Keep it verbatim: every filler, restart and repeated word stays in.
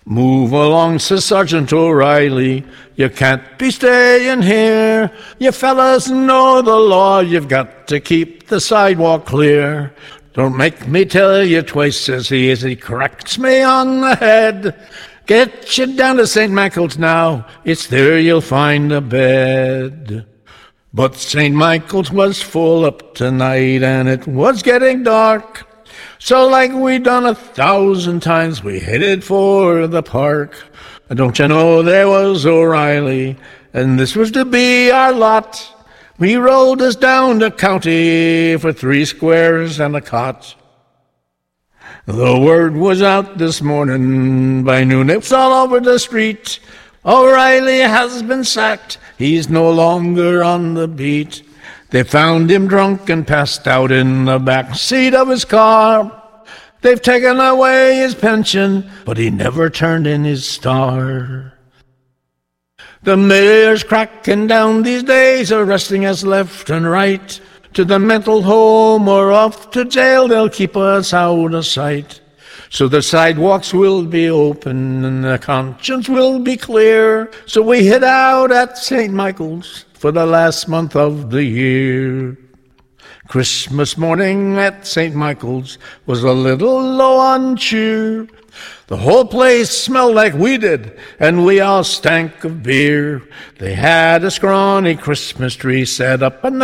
Move along, says Sergeant O'Reilly, you can't be staying here. You fellas know the law, you've got to keep the sidewalk clear. Don't make me tell you twice, says he as he cracks me on the head. Get you down to Saint Michael's now, it's there you'll find a bed. But Saint Michael's was full up tonight and it was getting dark. So like we done a thousand times, we headed for the park. And don't you know there was O'Reilly, and this was to be our lot. We rolled us down the county for three squares and a cot. The word was out this morning, by noon it was all over the street. O'Reilly has been sacked, he's no longer on the beat. They found him drunk and passed out in the back seat of his car. They've taken away his pension, but he never turned in his star. The mayor's cracking down these days, arresting us left and right. To the mental home or off to jail, they'll keep us out of sight. So the sidewalks will be open and the conscience will be clear. So we hit out at Saint Michael's for the last month of the year. Christmas morning at Saint Michael's was a little low on cheer. The whole place smelled like we did, and we all stank of beer. They had a scrawny Christmas tree set up, and